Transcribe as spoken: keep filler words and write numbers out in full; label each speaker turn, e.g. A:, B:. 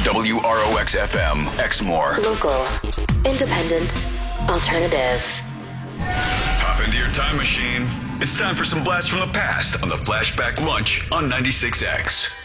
A: W R O X F M, Exmoor.
B: Local, independent, alternative.
A: Hop into your time machine. It's time for some blasts from the past on the Flashback Lunch on ninety-six X.